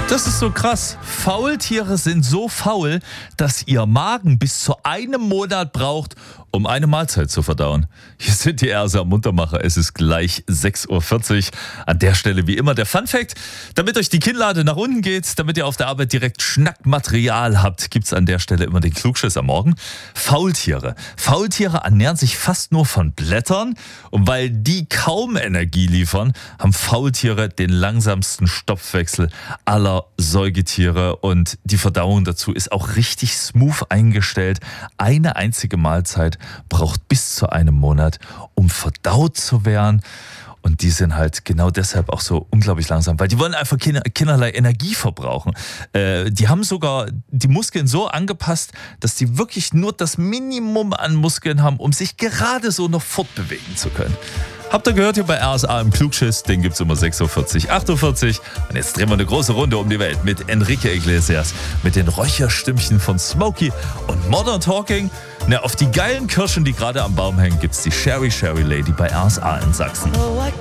Das ist so krass. Faultiere sind so faul, dass ihr Magen bis zu einem Monat braucht, um eine Mahlzeit zu verdauen. Hier sind die RSA Muntermacher. Es ist gleich 6:40 Uhr. An der Stelle wie immer der Funfact. Damit euch die Kinnlade nach unten geht, damit ihr auf der Arbeit direkt Schnackmaterial habt, gibt's an der Stelle immer den Klugschiss am Morgen. Faultiere. Faultiere ernähren sich fast nur von Blättern. Und weil die kaum Energie liefern, haben Faultiere den langsamsten Stoffwechsel aller Säugetiere. Und die Verdauung dazu ist auch richtig smooth eingestellt. Eine einzige Mahlzeit braucht bis zu einem Monat, um verdaut zu werden. Und die sind halt genau deshalb auch so unglaublich langsam, weil die wollen einfach keinerlei Energie verbrauchen. Die haben sogar die Muskeln so angepasst, dass die wirklich nur das Minimum an Muskeln haben, um sich gerade so noch fortbewegen zu können. Habt ihr gehört hier bei RSA im Klugschiss? Den gibt's immer 6:40 Uhr, 8:40 Uhr. Und jetzt drehen wir eine große Runde um die Welt mit Enrique Iglesias, mit den Räucherstimmchen von Smokey und Modern Talking. Auf die geilen Kirschen, die gerade am Baum hängen, gibt's die Sherry Lady bei RSA in Sachsen.